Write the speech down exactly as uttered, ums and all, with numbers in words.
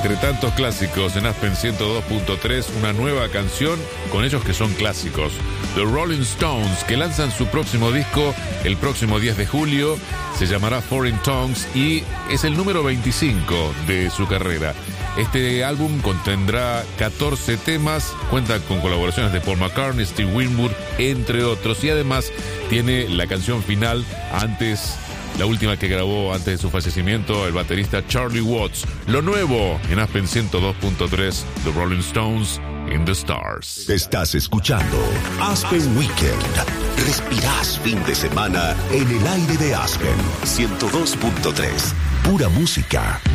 Entre tantos clásicos en Aspen ciento dos punto tres, una nueva canción con ellos que son clásicos. The Rolling Stones, que lanzan su próximo disco el próximo diez de julio. Se llamará Foreign Tongues y es el número veinticinco de su carrera. Este álbum contendrá catorce temas, cuenta con colaboraciones de Paul McCartney, Steve Winwood, entre otros, y además tiene la canción final antes, la última que grabó antes de su fallecimiento, el baterista Charlie Watts. Lo nuevo en Aspen ciento dos punto tres, The Rolling Stones, In the Stars. Estás escuchando Aspen Weekend. Respirás fin de semana en el aire de Aspen ciento dos punto tres. Pura música.